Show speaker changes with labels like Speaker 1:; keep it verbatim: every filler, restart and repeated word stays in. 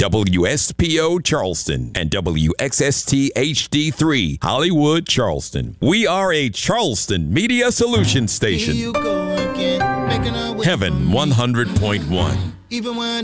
Speaker 1: W S P O Charleston and W X S T H D three Hollywood, Charleston. We are a Charleston Media Solutions station.
Speaker 2: Here you go again, making a way
Speaker 1: Heaven
Speaker 2: for me.
Speaker 1: one hundred point one.
Speaker 2: Even when